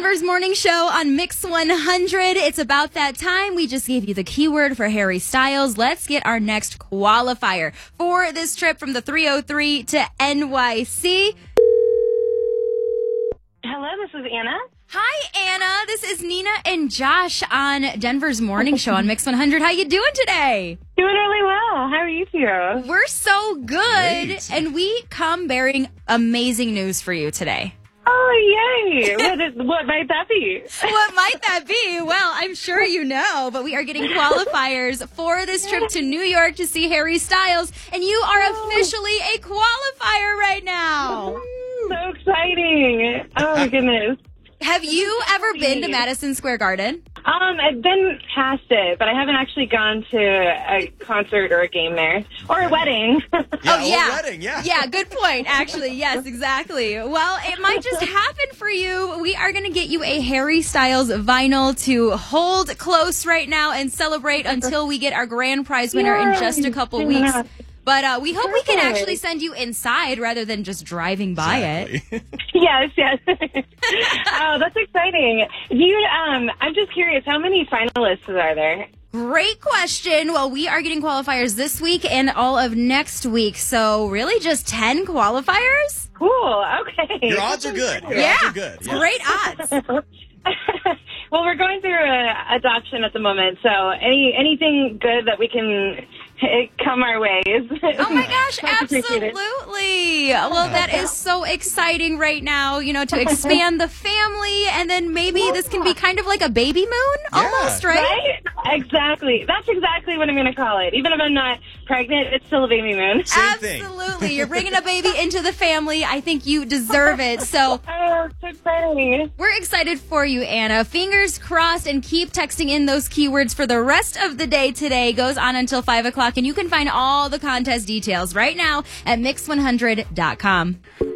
Denver's Morning Show on Mix 100. It's about that time. We just gave you the keyword for Harry Styles. Let's get our next qualifier for this trip from the 303 to NYC. Hello, this is Anna. Hi, Anna. This is Nina and Josh on Denver's Morning Show on Mix 100. How you doing today? Doing really well. How are you two? We're so good. Great. And we come bearing amazing news for you today. Oh, yay. What might that be? What might that be? Well, I'm sure you know, but we are getting qualifiers for this trip to New York to see Harry Styles, and you are officially a qualifier right now. So exciting. Oh, my goodness. Have you ever been to Madison Square Garden? I've been past it, but I haven't actually gone to a concert or a game there. Or a wedding. Wedding, yeah. Yeah, good point, actually. Yes, exactly. Well, it might just happen for you. We are going to get you a Harry Styles vinyl to hold close right now and celebrate until we get our grand prize winner in just a couple weeks. But we hope we can actually send you inside rather than just driving by it. Yes. Oh, that's exciting. I'm just curious, how many finalists are there? Great question. Well, we are getting qualifiers this week and all of next week. So really just 10 qualifiers? Cool. Okay. Your odds are good. Your Yeah. odds are good. Yeah. Great odds. Well, we're going through adoption at the moment, so anything good that we can come our ways. Oh my gosh, Much appreciated. absolutely. Well, that is so exciting right now, to expand the family, and then maybe this can be kind of like a baby moon almost, right? Right? Exactly. That's exactly what I'm going to call it. Even if I'm not pregnant, it's still a baby moon. Same thing. Absolutely. You're bringing a baby into the family. I think you deserve it. So Oh, so exciting. we're excited for you, Anna. Fingers crossed, and keep texting in those keywords for the rest of the day today. Goes on until 5 o'clock, and you can find all the contest details right now at mix100.com.